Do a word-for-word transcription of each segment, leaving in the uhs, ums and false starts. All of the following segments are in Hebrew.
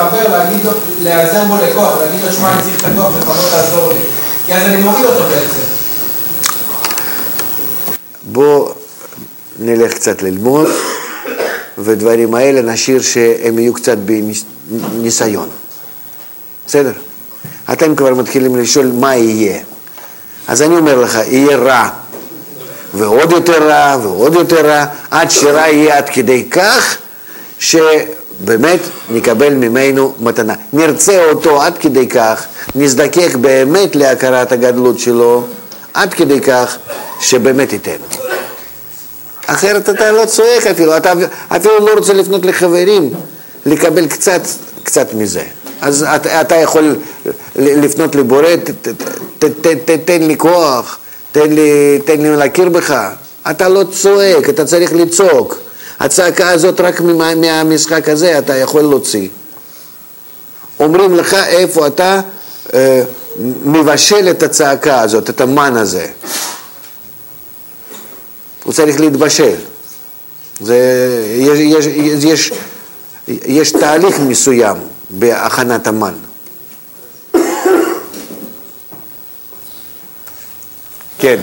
לחבר, להגיד לו, להיעזר בו לכוח, להגיד לו, שמע, אני צריך את הכוח, לפנות לעזור לי. כי אז אני מוריד אותו בעצם. בוא נלך קצת ללמוד, ודברים האלה נשאיר שהם יהיו קצת בניסיון. בסדר? אתם כבר מתחילים לשאול מה יהיה. אז אני אומר לך, יהיה רע, ועוד יותר רע, ועוד יותר רע, עד שרע יהיה עד כדי כך, שבאמת נקבל ממנו מתנה. נרצה אותו עד כדי כך, נזדקק באמת להכרת הגדלות שלו, עד כדי כך שבאמת ייתן. אחרת אתה לא צועק אפילו, אתה אפילו לא רוצה לפנות לחברים, לקבל קצת, קצת מזה. אז אתה, אתה יכול לפנות לבורא, תן לי כוח, תן לי, תן לי להכיר בך. אתה לא צועק, אתה צריך לצעוק. הצעקה הזאת רק מהמשחק הזה אתה יכול להוציא. אומרים לך איפה אתה אה, מבשל את הצעקה הזאת, את המן הזה. הוא צריך להתבשל. זה, יש, יש, יש, יש תהליך מסוים בהכנת המן. כן.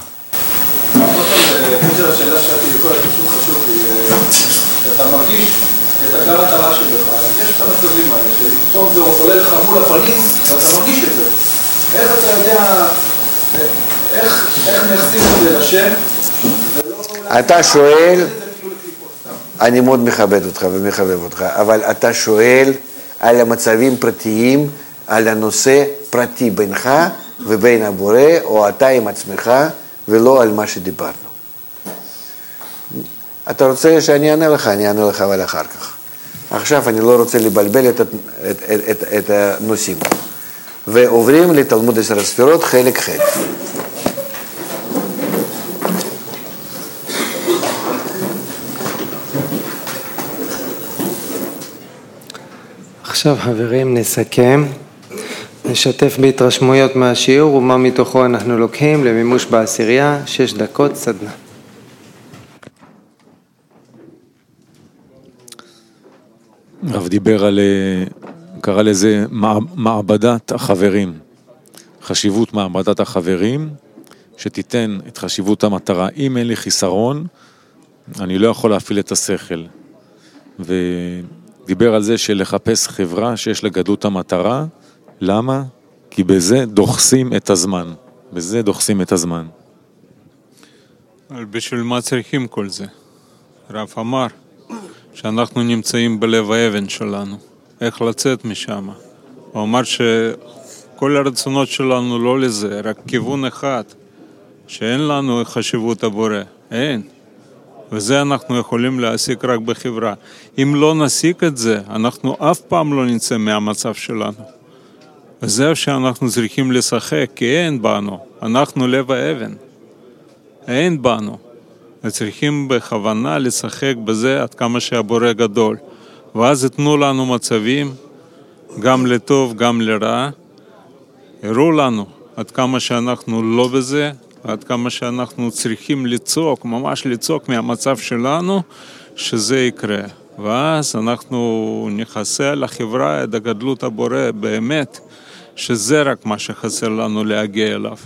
בקשר לשאלה שאלתי לכל פשוט חשוב לי, אתה מרגיש את הכרת הרע שלך, יש את המצבים האלה, שפתאום זה עולה לך מול הפנים, ואתה מרגיש את זה. איך אתה יודע, איך מייחסים את זה לשם? אתה שואל, אני מאוד מכבד אותך ומחבב אותך, אבל אתה שואל על המצבים פרטיים, על הנושא פרטי בינך ובין הבורא, או אתה עם עצמך, ולא על מה שדיברנו. אתה רוצה שאני אענה לך, אני אענה לך אבל אחר כך. עכשיו אני לא רוצה לבלבל את, את, את, את, את הנושאים. ועוברים לתלמוד עשר הספירות, חלק ח'. עכשיו חברים נסכם, נשתף בהתרשמויות מהשיעור ומה מתוכו אנחנו לוקחים למימוש בעשירייה, שש דקות סדנה. הרב דיבר על, קרא לזה מעבדת החברים, חשיבות מעבדת החברים, שתיתן את חשיבות המטרה. אם אין לי חיסרון, אני לא יכול להפעיל את השכל. ודיבר על זה שלחפש חברה שיש לגדלות המטרה. למה? כי בזה דוחסים את הזמן. בזה דוחסים את הזמן. אבל בשביל מה צריכים כל זה? רב אמר שאנחנו נמצאים בלב האבן שלנו. איך לצאת משם? הוא אמר שכל הרצונות שלנו לא לזה, רק כיוון אחד. שאין לנו חשיבות הבורא. אין. וזה אנחנו יכולים להשיג רק בחברה. אם לא נשיג את זה, אנחנו אף פעם לא נצא מהמצב שלנו. וזה שאנחנו צריכים לשחק, כי אין בנו. אנחנו לב האבן. אין בנו. צריכים בכוונה לשחק בזה עד כמה שהבורא גדול. ואז יתנו לנו מצבים, גם לטוב, גם לרע. הראו לנו עד כמה שאנחנו לא בזה, עד כמה שאנחנו צריכים לצעוק, ממש לצעוק מהמצב שלנו, שזה יקרה. ואז אנחנו נכסה לחברה את הגדלות הבורא באמת, שזה רק מה שחסר לנו להגיע אליו.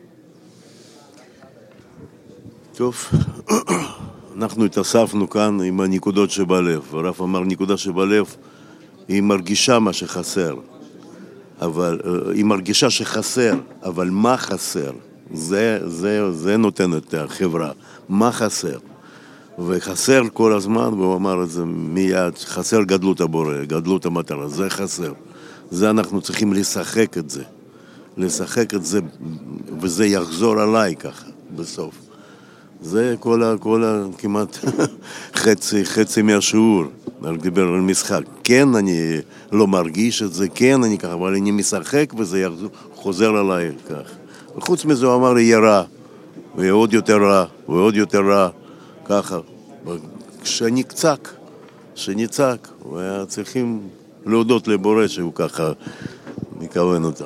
טוב, אנחנו התאספנו כאן עם הנקודות שבלב. הרב אמר נקודה שבלב היא מרגישה מה שחסר. אבל היא מרגישה שחסר, אבל מה חסר? זה, זה, זה נותן את החברה. מה חסר? וחסר כל הזמן, והוא אמר את זה מיד, חסר גדלות הבורא, גדלות המטרה, זה חסר. זה אנחנו צריכים לשחק את זה. לשחק את זה, וזה יחזור עליי ככה, בסוף. זה כל ה... כל ה... כמעט חצי, חצי מהשיעור. אני דיבר על משחק. כן, אני לא מרגיש את זה, כן, אני ככה, אבל אני משחק וזה יחזור, חוזר עליי כך. וחוץ מזה הוא אמר, יהיה רע, ויהיה עוד יותר רע, ועוד יותר רע, ככה. כשאני צעק, כשאני צעק, צריכים להודות לבורא שהוא ככה מכוון אותנו.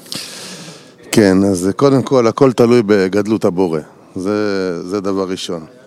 כן, אז קודם כל, הכל תלוי בגדלות הבורא. זה, זה דבר ראשון.